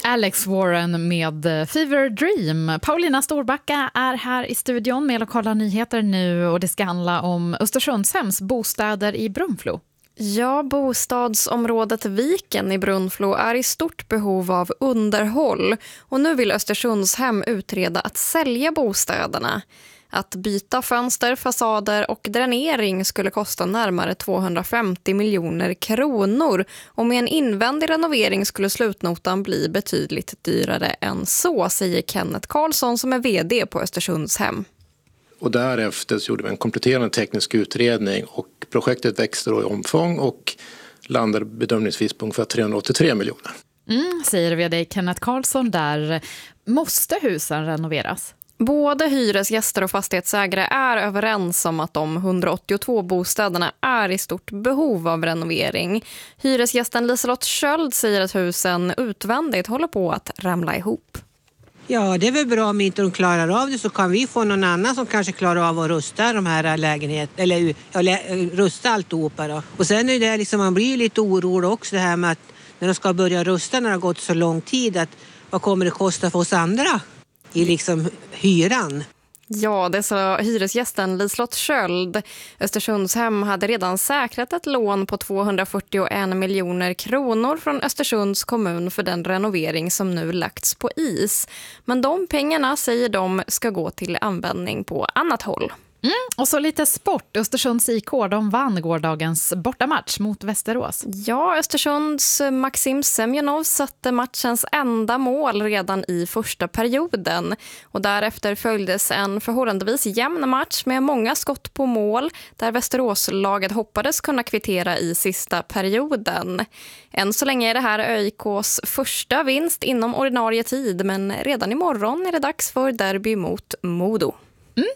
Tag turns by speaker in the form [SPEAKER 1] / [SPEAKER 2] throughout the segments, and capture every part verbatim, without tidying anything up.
[SPEAKER 1] Alex Warren med Fever Dream. Paulina Storbacka är här i studion med lokala nyheter nu och det ska handla om Östersundshems bostäder i Brunflo.
[SPEAKER 2] Ja, bostadsområdet Viken i Brunflo är i stort behov av underhåll och nu vill Östersundshem utreda att sälja bostäderna. Att byta fönster, fasader och dränering skulle kosta närmare tvåhundrafemtio miljoner kronor och med en invändig renovering skulle slutnotan bli betydligt dyrare än så, säger Kenneth Karlsson som är vd på Östersundshem.
[SPEAKER 3] Och därefter så gjorde vi en kompletterande teknisk utredning och projektet växte då i omfång och landade bedömningsvis på ungefär trehundraåttiotre miljoner.
[SPEAKER 1] Mm, säger vd Kenneth Karlsson där. Måste husen renoveras?
[SPEAKER 2] Både hyresgäster och fastighetsägare är överens om att de hundraåttiotvå bostäderna är i stort behov av renovering. Hyresgästen Liselott Sköld säger att husen utvändigt håller på att ramla ihop.
[SPEAKER 4] Ja, det är väl bra om inte de klarar av det så kan vi få någon annan som kanske klarar av att rusta de här lägenheterna, eller ja, rusta alltihopa då. Och sen är det liksom, man blir lite orolig också det här med att när de ska börja rusta när det har gått så lång tid, att vad kommer det kosta för oss andra i liksom hyran?
[SPEAKER 2] Ja, det sa hyresgästen Liselott Sköld. Östersundshem hade redan säkrat ett lån på tvåhundrafyrtioen miljoner kronor från Östersunds kommun för den renovering som nu lagts på is. Men de pengarna, säger de, ska gå till användning på annat håll.
[SPEAKER 1] Mm, och så lite sport. Östersunds I K, de vann gårdagens bortamatch mot Västerås.
[SPEAKER 2] Ja, Östersunds Maxim Semjonov satte matchens enda mål redan i första perioden. Och därefter följdes en förhållandevis jämn match med många skott på mål där Västeråslaget hoppades kunna kvittera i sista perioden. Än så länge är det här ÖIKs första vinst inom ordinarie tid, men redan imorgon är det dags för derby mot Modo.
[SPEAKER 1] Mm.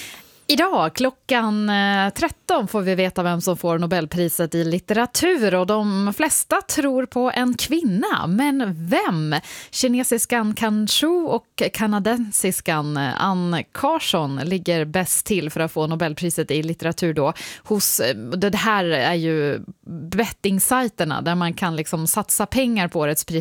[SPEAKER 1] Idag klockan tretton får vi veta vem som får Nobelpriset i litteratur och de flesta tror på en kvinna. Men vem? Kinesiskan Kan Chu och kanadensiskan Anne Carson ligger bäst till för att få Nobelpriset i litteratur då. Hos, det här är ju bettingsajterna där man kan liksom satsa pengar på årets pris